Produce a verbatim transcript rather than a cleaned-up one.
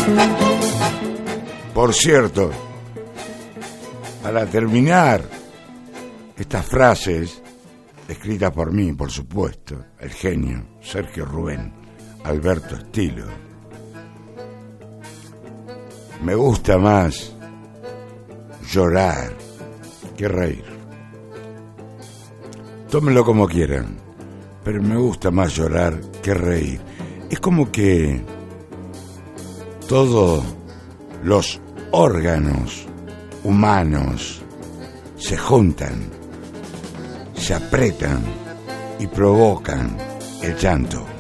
Por cierto, para terminar, estas frases, escritas por mí, por supuesto, el genio Sergio Rubén Alberto Estilo. Me gusta más llorar que reír. Tómenlo como quieran, pero me gusta más llorar que reír. Es como que todos los órganos humanos se juntan, se apretan y provocan el llanto.